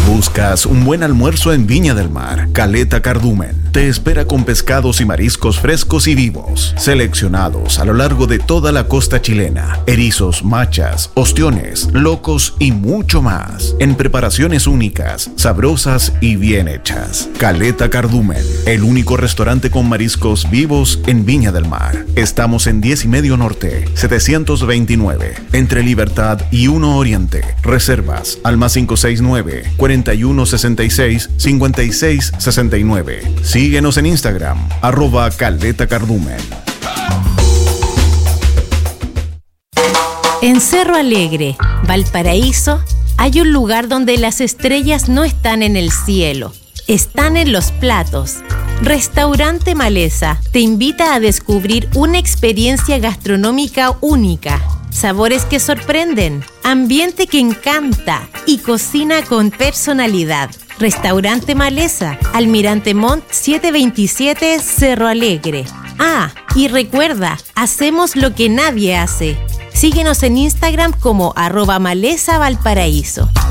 ¿Buscas un buen almuerzo en Viña del Mar? Caleta Cardumen te espera con pescados y mariscos frescos y vivos, seleccionados a lo largo de toda la costa chilena. Erizos, machas, ostiones, locos y mucho más. En preparaciones únicas, sabrosas y bien hechas. Caleta Cardumen, el único restaurante con mariscos vivos en Viña del Mar. Estamos en 10 y medio Norte, 729, entre Libertad y 1 Oriente. Reservas al +569 4166 5669. Síguenos en Instagram, @caletacardumen. En Cerro Alegre, Valparaíso, hay un lugar donde las estrellas no están en el cielo, están en los platos. Restaurante Maleza te invita a descubrir una experiencia gastronómica única. Sabores que sorprenden, ambiente que encanta y cocina con personalidad. Restaurante Maleza, Almirante Montt 727, Cerro Alegre. Ah, y recuerda, hacemos lo que nadie hace. Síguenos en Instagram como @Maleza Valparaíso.